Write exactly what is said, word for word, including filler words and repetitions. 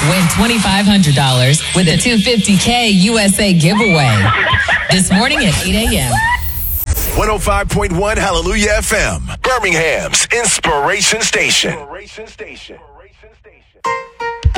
Win twenty-five hundred dollars with a two hundred fifty thousand U S A giveaway. This morning at eight a.m. one oh five point one Hallelujah F M, Birmingham's Inspiration Station.